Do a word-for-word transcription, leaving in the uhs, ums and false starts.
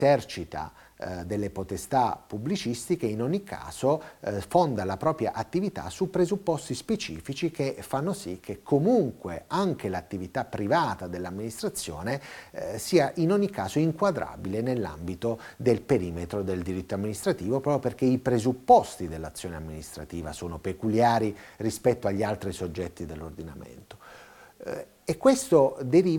esercita eh, delle potestà pubblicistiche, in ogni caso eh, fonda la propria attività su presupposti specifici che fanno sì che comunque anche l'attività privata dell'amministrazione eh, sia in ogni caso inquadrabile nell'ambito del perimetro del diritto amministrativo, proprio perché i presupposti dell'azione amministrativa sono peculiari rispetto agli altri soggetti dell'ordinamento. Eh, e questo deriva